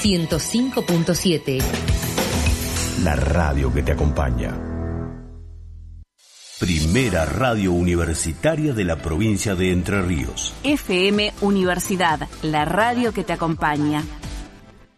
105.7. La radio que te acompaña. Primera radio universitaria de la provincia de Entre Ríos. FM Universidad, la radio que te acompaña.